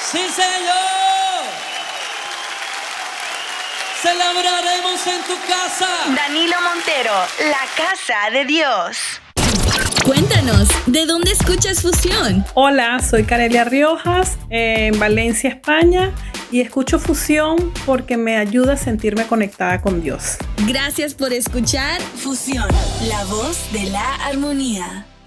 Sí, Señor. Celebraremos en tu casa. Danilo Montero, la casa de Dios. Cuéntanos, ¿de dónde escuchas Fusión? Hola, soy Carelia Riojas, en Valencia, España, y escucho Fusión porque me ayuda a sentirme conectada con Dios. Gracias por escuchar Fusión, la voz de la armonía.